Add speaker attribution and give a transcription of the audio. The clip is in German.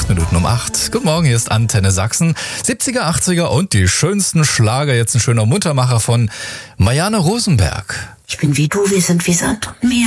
Speaker 1: Minuten um 8. Guten Morgen, hier ist Antenne Sachsen. 70er, 80er und die schönsten Schlager. Jetzt ein schöner Muntermacher von Marianne Rosenberg.
Speaker 2: Ich bin wie du, wir sind wie Sand und Meer.